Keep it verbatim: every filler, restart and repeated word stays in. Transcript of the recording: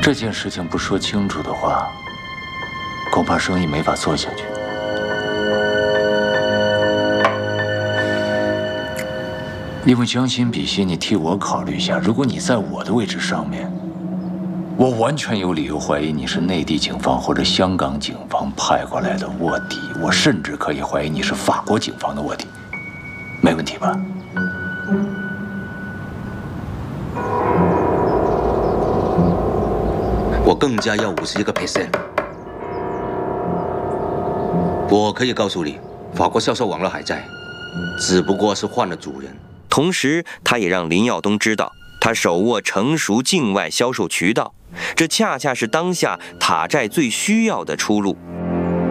这件事情不说清楚的话，恐怕生意没法做下去。你们将心比心，你替我考虑一下，如果你在我的位置上面，我完全有理由怀疑你是内地警方或者香港警方派过来的卧底，我甚至可以怀疑你是法国警方的卧底，没问题吧？ 我更加要五十一个 percent。我可以告诉你，法国销售网络还在，只不过是换了主人。 同时，他也让林耀东知道，他手握成熟境外销售渠道，这恰恰是当下塔寨最需要的出路。